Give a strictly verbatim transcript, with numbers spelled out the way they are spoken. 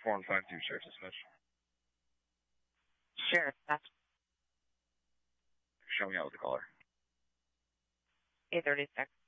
four and five two, Sheriff Dispatch. Sheriff, that's Show me out with the caller. eight thirty-six.